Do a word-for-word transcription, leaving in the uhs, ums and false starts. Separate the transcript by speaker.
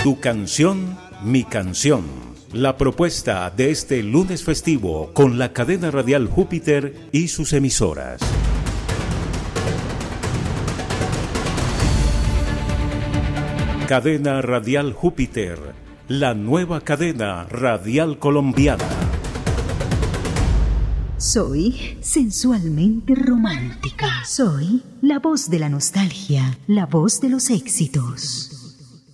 Speaker 1: Tu canción, mi canción. La propuesta de este lunes festivo con la cadena radial Júpiter y sus emisoras. Cadena Radial Júpiter, la nueva cadena radial colombiana.
Speaker 2: Soy sensualmente romántica. Soy la voz de la nostalgia, la voz de los éxitos.